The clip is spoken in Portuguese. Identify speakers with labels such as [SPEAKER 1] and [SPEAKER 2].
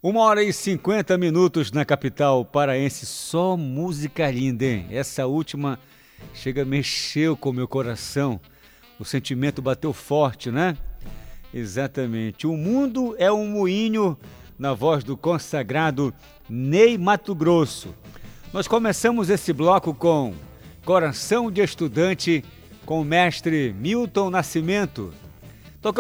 [SPEAKER 1] 1h50 na capital paraense, só música linda, hein? Essa última mexeu com o meu coração, o sentimento bateu forte, né? Exatamente, o mundo é um moinho, na voz do consagrado Ney Matogrosso. Nós começamos esse bloco com Coração de Estudante, com o mestre Milton Nascimento,